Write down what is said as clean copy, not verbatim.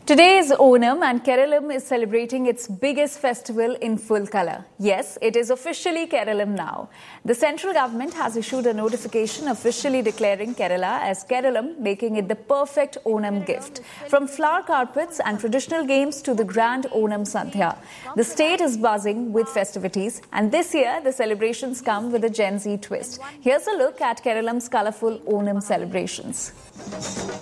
Today is Onam and Keralam is celebrating its biggest festival in full colour. Yes, it is officially Keralam now. The central government has issued a notification officially declaring Kerala as Keralam, making it the perfect Onam gift. From flower carpets and traditional games to the grand Onam Sandhya, the state is buzzing with festivities, and this year the celebrations come with a Gen Z twist. Here's a look at Keralam's colourful Onam celebrations.